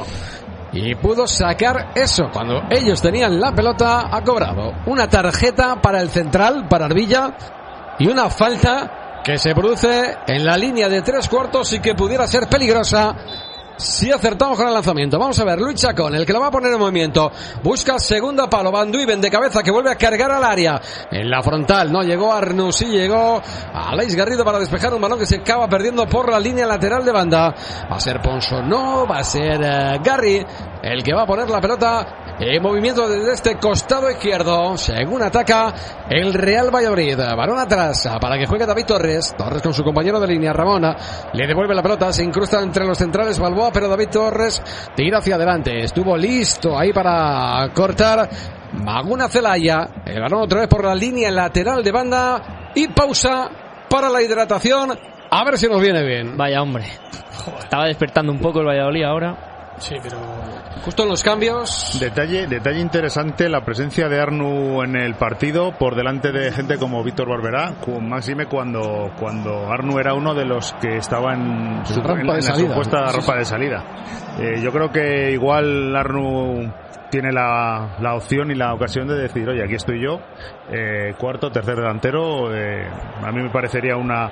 y pudo sacar eso. Cuando ellos tenían la pelota, ha cobrado una tarjeta para el central, para Arbilla, y una falta que se produce en la línea de 3/4 y que pudiera ser peligrosa si acertamos con el lanzamiento. Vamos a ver, Luis Chacón, el que lo va a poner en movimiento, busca segunda palo, Van Duiven de cabeza, que vuelve a cargar al área, en la frontal, no llegó Arnu, sí llegó Aleix Garrido para despejar un balón que se acaba perdiendo por la línea lateral de banda. Va a ser Ponso, no, va a ser Garri el que va a poner la pelota en movimiento desde este costado izquierdo, según ataca el Real Valladolid. Balón atrás para que juegue David Torres con su compañero de línea Ramona, le devuelve la pelota, se incrusta entre los centrales Balboa, pero David Torres tira hacia adelante, estuvo listo ahí para cortar Maguna Zelaya. El balón otra vez por la línea lateral de banda y pausa para la hidratación, a ver si nos viene bien. Vaya hombre, estaba despertando un poco el Valladolid ahora. Sí, pero justo en los cambios. Detalle interesante, la presencia de Arnu en el partido por delante de gente como Víctor Barberá, máxime cuando Arnu era uno de los que estaba en la supuesta rampa de salida. Yo creo que igual Arnu tiene la opción y la ocasión de decir, oye, aquí estoy yo, cuarto, tercer delantero. A mí me parecería una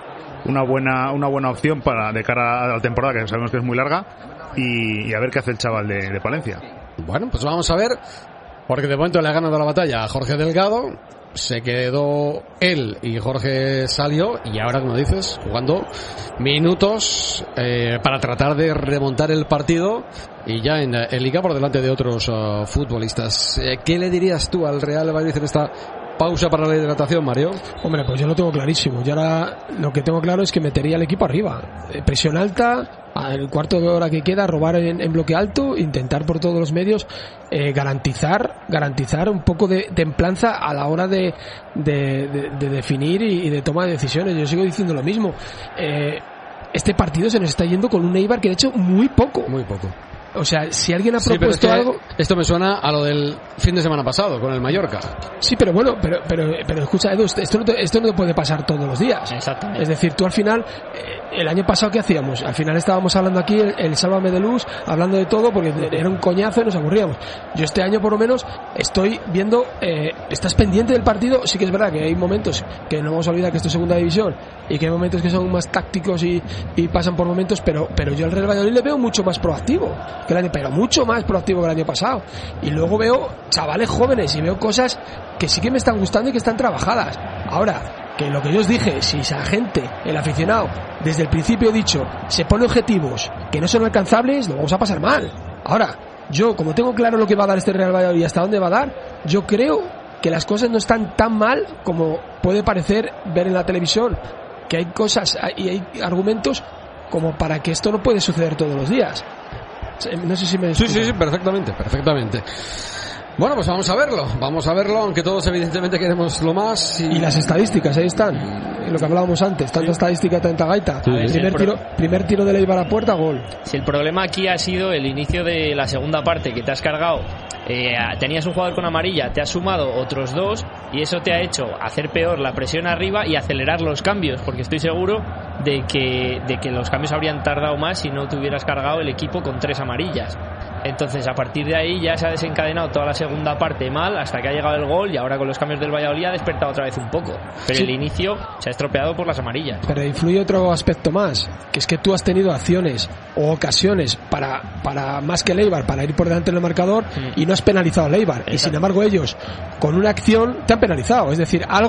buena opción de cara a la temporada, que sabemos que es muy larga, y a ver qué hace el chaval de Palencia. Bueno, pues vamos a ver, porque de momento le ha ganado la batalla a Jorge Delgado, se quedó él y Jorge salió, y ahora, como dices, jugando minutos para tratar de remontar el partido y ya en Liga por delante de otros futbolistas. ¿Qué le dirías tú al Real Valladolid en esta pausa para la hidratación, Mario? Hombre, pues yo lo tengo clarísimo. Yo ahora lo que tengo claro es que metería al equipo arriba. Presión alta, al cuarto de hora que queda, robar en bloque alto, intentar por todos los medios garantizar un poco de templanza a la hora de definir y de toma de decisiones. Yo sigo diciendo lo mismo. Este partido se nos está yendo con un Eibar que ha hecho muy poco. O sea, si alguien ha propuesto algo... Esto me suena a lo del fin de semana pasado, con el Mallorca. Sí, pero bueno, pero escucha, Edu, esto no te puede pasar todos los días. Exactamente. Es decir, tú al final, el año pasado, ¿qué hacíamos? Al final estábamos hablando aquí, el Sálvame de Luz, hablando de todo, porque era un coñazo y nos aburríamos. Yo este año, por lo menos, estoy viendo... estás pendiente del partido. Sí que es verdad que hay momentos que no vamos a olvidar que esto es segunda división y que hay momentos que son más tácticos y pasan por momentos, pero yo al Real Valladolid le veo mucho más proactivo que el año, pero mucho más proactivo que el año pasado. Y luego veo chavales jóvenes y veo cosas que sí que me están gustando y que están trabajadas. Ahora, que lo que yo os dije, si esa gente, el aficionado, desde el principio he dicho, se pone objetivos que no son alcanzables, lo vamos a pasar mal. Ahora, yo, como tengo claro lo que va a dar este Real Valladolid y hasta dónde va a dar, yo creo que las cosas no están tan mal como puede parecer ver en la televisión, que hay cosas y hay argumentos como para que esto no puede suceder todos los días. No sé si me explico. Sí, perfectamente. Bueno, pues vamos a verlo, aunque todos evidentemente queremos lo más. Y las estadísticas, ahí están, lo que hablábamos antes, tanta estadística, tanta gaita. Primer tiro de Eibar a puerta, gol. Si el problema aquí ha sido el inicio de la segunda parte, que te has cargado, tenías un jugador con amarilla, te has sumado otros dos, y eso te ha hecho hacer peor la presión arriba y acelerar los cambios, porque estoy seguro de que los cambios habrían tardado más si no te hubieras cargado el equipo con 3 amarillas. Entonces, a partir de ahí ya se ha desencadenado toda la segunda parte mal hasta que ha llegado el gol, y ahora con los cambios del Valladolid ha despertado otra vez un poco. Pero sí, el inicio se ha estropeado por las amarillas. Pero influye otro aspecto más, que es que tú has tenido acciones o ocasiones para más que el Eibar, para ir por delante del marcador, y no has penalizado al Eibar. Y sin embargo ellos, con una acción, te han penalizado. Es decir, algo